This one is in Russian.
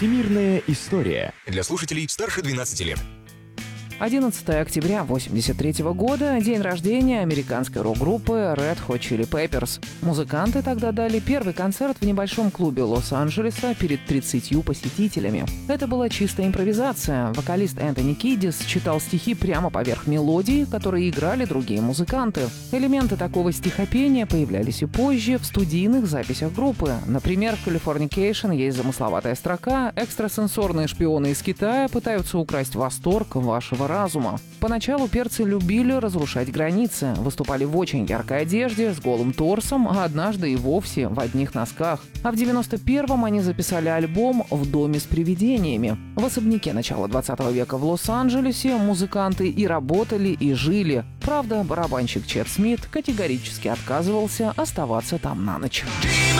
Всемирная история. Для слушателей старше 12 лет. 11 октября 1983 года – день рождения американской рок-группы Red Hot Chili Peppers. Музыканты тогда дали первый концерт в небольшом клубе Лос-Анджелеса перед 30 посетителями. Это была чистая импровизация. Вокалист Энтони Киддис читал стихи прямо поверх мелодии, которые играли другие музыканты. Элементы такого стихопения появлялись и позже в студийных записях группы. Например, в «Californication» есть замысловатая строка «Экстрасенсорные шпионы из Китая пытаются украсть восторг вашего разума». Поначалу перцы любили разрушать границы, выступали в очень яркой одежде, с голым торсом, а однажды и вовсе в одних носках. А в 91-м они записали альбом «В доме с привидениями». В особняке начала 20 века в Лос-Анджелесе музыканты и работали, и жили. Правда, барабанщик Чет Смит категорически отказывался оставаться там на ночь.